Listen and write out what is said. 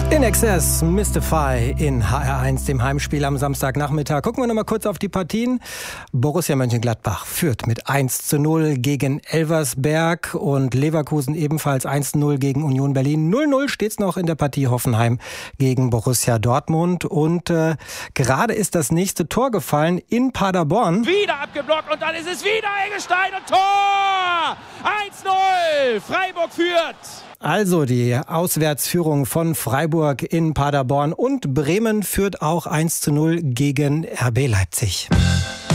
In Excess, Mystify in HR1, dem Heimspiel am Samstagnachmittag. Gucken wir noch mal kurz auf die Partien. Borussia Mönchengladbach führt mit 1:0 gegen Elversberg und Leverkusen ebenfalls 1:0 gegen Union Berlin. 0:0 steht's noch in der Partie Hoffenheim gegen Borussia Dortmund. Und gerade ist das nächste Tor gefallen in Paderborn. Wieder abgeblockt und dann ist es wieder Eggestein und Tor! 1:0, Freiburg führt. Also die Auswärtsführung von Freiburg in Paderborn und Bremen führt auch 1:0 gegen RB Leipzig.